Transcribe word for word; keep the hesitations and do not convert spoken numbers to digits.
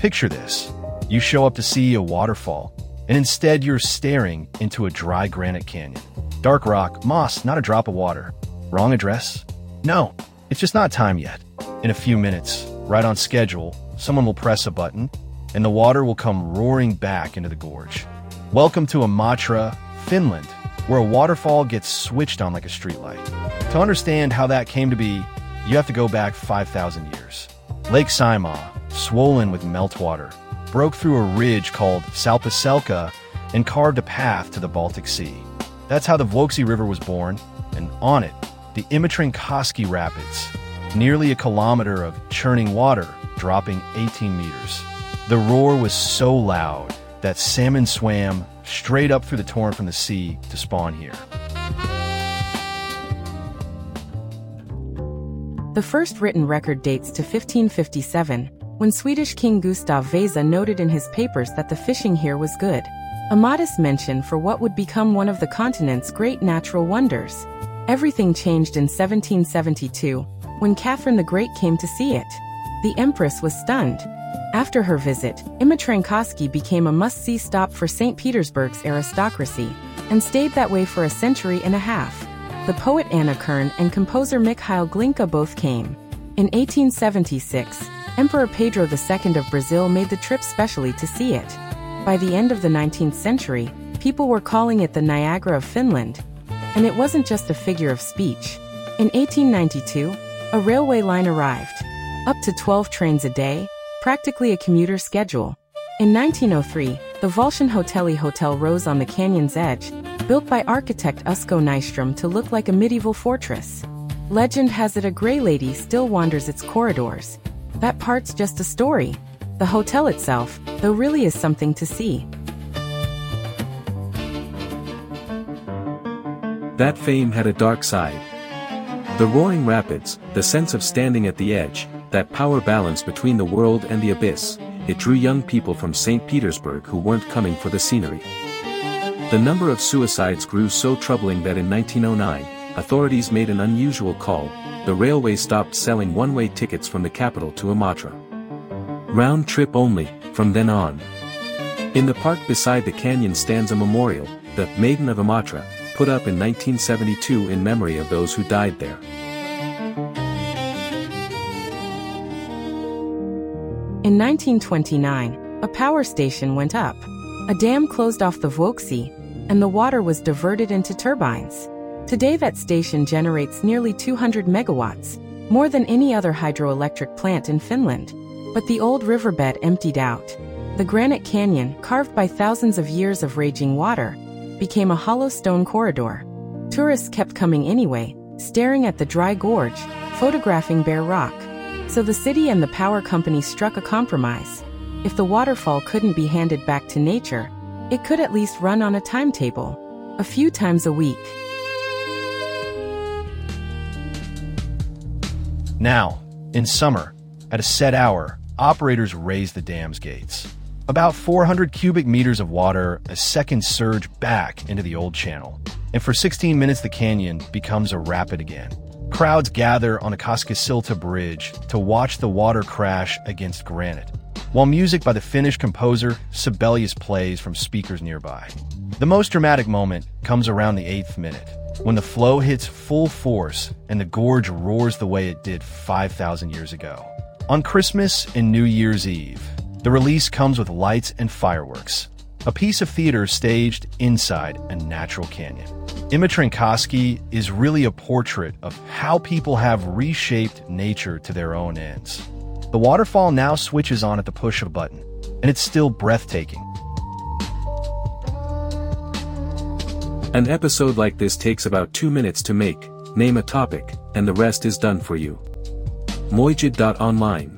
Picture this. You show up to see a waterfall, and instead you're staring into a dry granite canyon. Dark rock, moss, not a drop of water. Wrong address? No, it's just not time yet. In a few minutes, right on schedule, someone will press a button, and the water will come roaring back into the gorge. Welcome to Imatra, Finland, where a waterfall gets switched on like a streetlight. To understand how that came to be, you have to go back five thousand years. Lake Saimaa, swollen with meltwater, broke through a ridge called Salpaselka and carved a path to the Baltic Sea. That's how the Vuoksi River was born, and on it, the Imatrankoski Rapids, nearly a kilometer of churning water dropping eighteen meters. The roar was so loud that salmon swam straight up through the torrent from the sea to spawn here. The first written record dates to fifteen fifty-seven, when Swedish King Gustav Vasa noted in his papers that the fishing here was good. A modest mention for what would become one of the continent's great natural wonders. Everything changed in seventeen seventy-two, when Catherine the Great came to see it. The Empress was stunned. After her visit, Imatrankoski became a must-see stop for Saint Petersburg's aristocracy, and stayed that way for a century and a half. The poet Anna Kern and composer Mikhail Glinka both came. In eighteen seventy-six, Emperor Pedro the Second of Brazil made the trip specially to see it. By the end of the nineteenth century, people were calling it the Niagara of Finland. And it wasn't just a figure of speech. In eighteen ninety-two, a railway line arrived. Up to twelve trains a day, practically a commuter schedule. In nineteen oh three, the Volshan Hotely Hotel rose on the canyon's edge, built by architect Usko Nystrom to look like a medieval fortress. Legend has it a Grey Lady still wanders its corridors. That part's just a story. The hotel itself, though, really is something to see. That fame had a dark side. The roaring rapids, the sense of standing at the edge, that power balance between the world and the abyss, it drew young people from Saint Petersburg who weren't coming for the scenery. The number of suicides grew so troubling that in nineteen oh nine, authorities made an unusual call. The railway stopped selling one-way tickets from the capital to Imatra. Round trip only, from then on. In the park beside the canyon stands a memorial, the Maiden of Imatra, put up in nineteen seventy-two in memory of those who died there. In nineteen twenty-nine, a power station went up. A dam closed off the Vuoksi, and the water was diverted into turbines. Today that station generates nearly two hundred megawatts, more than any other hydroelectric plant in Finland. But the old riverbed emptied out. The granite canyon, carved by thousands of years of raging water, became a hollow stone corridor. Tourists kept coming anyway, staring at the dry gorge, photographing bare rock. So the city and the power company struck a compromise. If the waterfall couldn't be handed back to nature, it could at least run on a timetable, a few times a week. Now, in summer, at a set hour, operators raise the dam's gates. About four hundred cubic meters of water a second surge back into the old channel, and for sixteen minutes the canyon becomes a rapid again. Crowds gather on the Koskisilta Bridge to watch the water crash against granite, while music by the Finnish composer Sibelius plays from speakers nearby. The most dramatic moment comes around the eighth minute, when the flow hits full force and the gorge roars the way it did five thousand years ago. On Christmas and New Year's Eve, the release comes with lights and fireworks, a piece of theater staged inside a natural canyon. Imatrankoski is really a portrait of how people have reshaped nature to their own ends. The waterfall now switches on at the push of a button, and it's still breathtaking. An episode like this takes about two minutes to make. Name a topic, and the rest is done for you. Mojid dot online